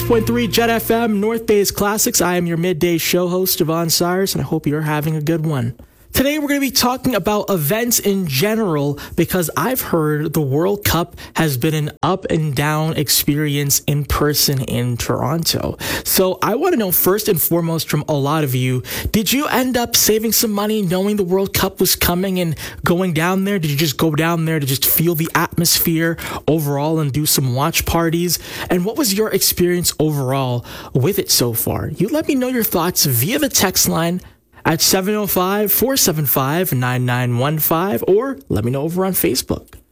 106.3 Jet FM, North Bay's Classics. I am your midday show host, Devon Cyrus, and I hope you're having a good one. Today, we're going to be talking about events in general because I've heard the World Cup has been an up and down experience in person in Toronto. So I want to know first and foremost from a lot of you, did you end up saving some money knowing the World Cup was coming and going down there? Did you just go down there to just feel the atmosphere overall and do some watch parties? And what was your experience overall with it so far? You let me know your thoughts via the text line at 705-475-9915 or let me know over on Facebook.